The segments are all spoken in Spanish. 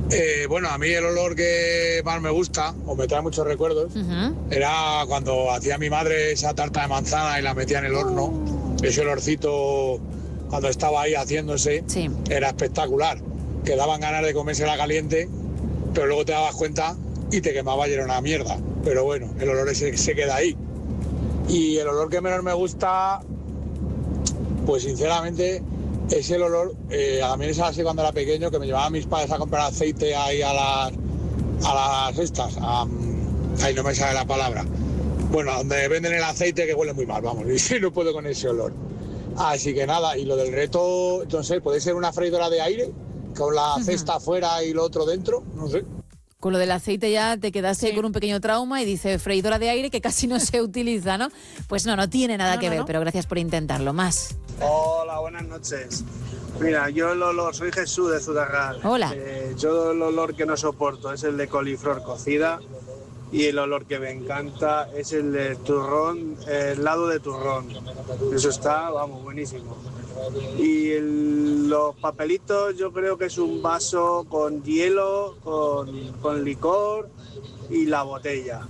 Bueno, a mí el olor que más me gusta, o me trae muchos recuerdos, era cuando hacía mi madre esa tarta de manzana y la metía en el horno. Ese olorcito, cuando estaba ahí haciéndose, era espectacular. Que daban ganas de comérsela caliente, pero luego te dabas cuenta y te quemaba y era una mierda. Pero bueno, el olor ese se queda ahí. Y el olor que menos me gusta, pues sinceramente, es el olor, también es así cuando era pequeño, que me llevaban mis padres a comprar aceite ahí a las estas, ahí no me sale la palabra. Bueno, donde venden el aceite, que huele muy mal, vamos, y no puedo con ese olor. Así que nada, y lo del reto, no sé, puede ser una freidora de aire, con la cesta afuera y lo otro dentro, no sé. Con lo del aceite ya te quedaste con un pequeño trauma y dice freidora de aire que casi no se utiliza, ¿no? Pues no tiene nada que ver, pero gracias por intentarlo. Más. Hola, buenas noches. Mira, yo el olor, soy Jesús de Zudagal. Hola. Yo el olor que no soporto es el de coliflor cocida y el olor que me encanta es el de turrón, helado de turrón. Eso está, vamos, buenísimo. Y los papelitos yo creo que es un vaso con hielo, con licor y la botella.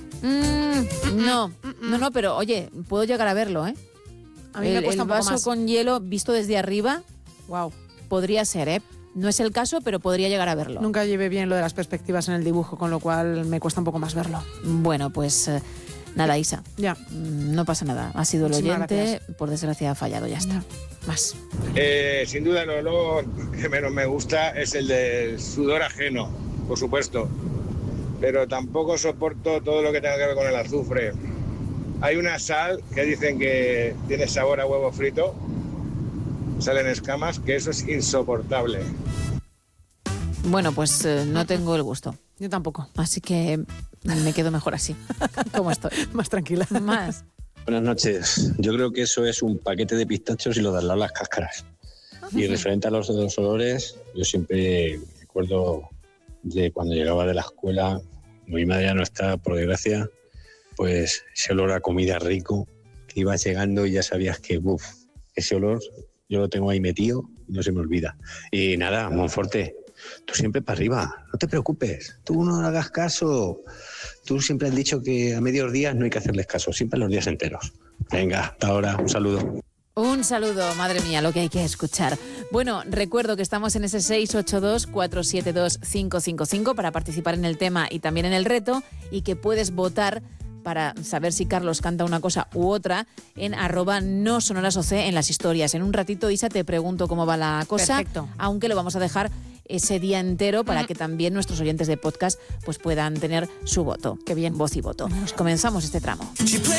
No, pero oye, puedo llegar a verlo, ¿eh? A mí me cuesta el un poco vaso más. con hielo visto desde arriba, Wow. podría ser, ¿eh? No es el caso, pero podría llegar a verlo. Nunca llevé bien lo de las perspectivas en el dibujo, con lo cual me cuesta un poco más verlo. Bueno, pues nada, Isa. Ya. No pasa nada. Ha sido el Muchísimas oyente, gracias. por desgracia ha fallado, ya está. Más. Sin duda el olor que menos me gusta es el del sudor ajeno, por supuesto. Pero tampoco soporto todo lo que tenga que ver con el azufre. Hay una sal que dicen que tiene sabor a huevo frito, salen escamas, que eso es insoportable. Bueno, pues no tengo el gusto. Yo tampoco. Así que me quedo mejor así, como estoy. Más tranquila. Más. Buenas noches. Yo creo que eso es un paquete de pistachos y lo de al lado las cáscaras. Y referente a los olores, yo siempre me acuerdo de cuando llegaba de la escuela, mi madre ya no está, por desgracia, pues ese olor a comida rico, que ibas llegando y ya sabías que, ese olor yo lo tengo ahí metido y no se me olvida. Y nada, Monforte, tú siempre para arriba, no te preocupes, tú no hagas caso. Tú siempre has dicho que a medios días no hay que hacerles caso, siempre a los días enteros. Venga, hasta ahora, un saludo. Un saludo, madre mía, lo que hay que escuchar. Bueno, recuerdo que estamos en ese 682-472-555 para participar en el tema y también en el reto, y que puedes votar para saber si Carlos canta una cosa u otra en @nosonorasoc en las historias. En un ratito, Isa, te pregunto cómo va la cosa. Perfecto. Aunque lo vamos a dejar ese día entero para que también nuestros oyentes de podcast pues puedan tener su voto. Qué bien. Voz y voto. Comenzamos este tramo.